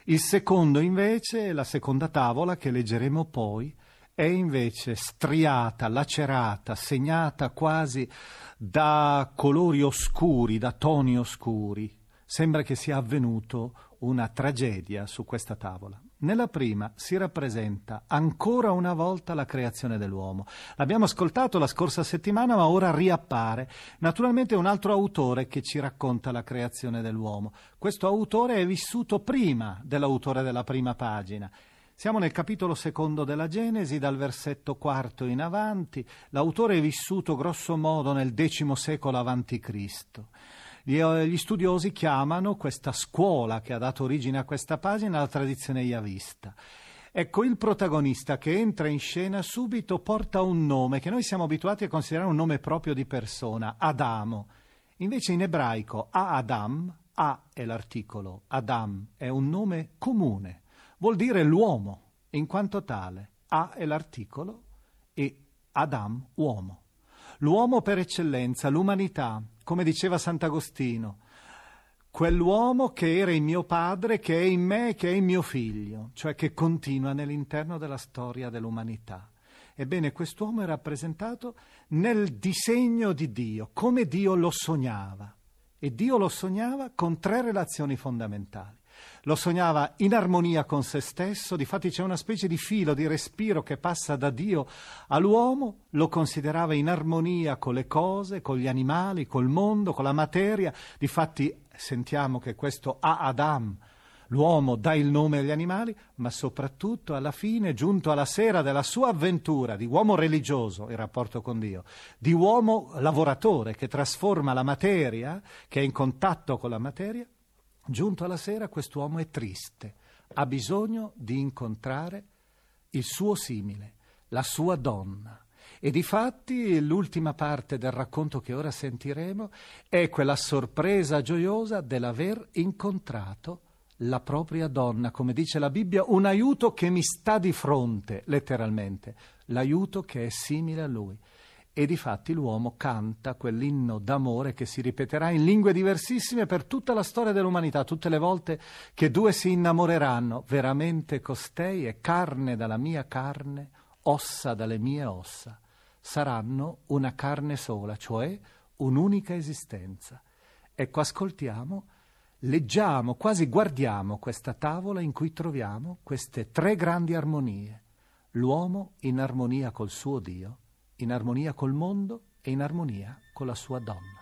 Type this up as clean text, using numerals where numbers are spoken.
Il secondo invece, la seconda tavola che leggeremo poi, è invece striata, lacerata, segnata quasi da colori oscuri, da toni oscuri. Sembra che sia avvenuto una tragedia su questa tavola. Nella prima si rappresenta ancora una volta la creazione dell'uomo. L'abbiamo ascoltato la scorsa settimana, ma ora riappare. Naturalmente è un altro autore che ci racconta la creazione dell'uomo. Questo autore è vissuto prima dell'autore della prima pagina. Siamo nel capitolo secondo della Genesi, dal versetto quarto in avanti. L'autore è vissuto grosso modo nel X secolo avanti Cristo. Gli studiosi chiamano questa scuola che ha dato origine a questa pagina la tradizione yavista. Ecco, il protagonista che entra in scena subito porta un nome che noi siamo abituati a considerare un nome proprio di persona, Adamo. Invece in ebraico Adam, A è l'articolo, Adam è un nome comune. Vuol dire l'uomo, in quanto tale. A è l'articolo e Adam, uomo. L'uomo per eccellenza, l'umanità, come diceva Sant'Agostino, quell'uomo che era in mio padre, che è in me, che è in mio figlio, cioè che continua nell'interno della storia dell'umanità. Ebbene, quest'uomo è rappresentato nel disegno di Dio, come Dio lo sognava. E Dio lo sognava con 3 relazioni fondamentali. Lo sognava in armonia con se stesso, difatti c'è una specie di filo, di respiro che passa da Dio all'uomo, lo considerava in armonia con le cose, con gli animali, col mondo, con la materia, difatti sentiamo che questo Adam, l'uomo dà il nome agli animali, ma soprattutto alla fine, giunto alla sera della sua avventura di uomo religioso, il rapporto con Dio, di uomo lavoratore che trasforma la materia, che è in contatto con la materia, giunto alla sera quest'uomo è triste, ha bisogno di incontrare il suo simile, la sua donna. E difatti l'ultima parte del racconto che ora sentiremo è quella sorpresa gioiosa dell'aver incontrato la propria donna, come dice la Bibbia, un aiuto che mi sta di fronte, letteralmente, l'aiuto che è simile a lui. E difatti l'uomo canta quell'inno d'amore che si ripeterà in lingue diversissime per tutta la storia dell'umanità, tutte le volte che 2 si innamoreranno. Veramente costei è carne dalla mia carne, ossa dalle mie ossa. Saranno una carne sola, cioè un'unica esistenza. Ecco, ascoltiamo, leggiamo, quasi guardiamo questa tavola in cui troviamo queste 3 grandi armonie. L'uomo in armonia col suo Dio, in armonia col mondo e in armonia con la sua donna.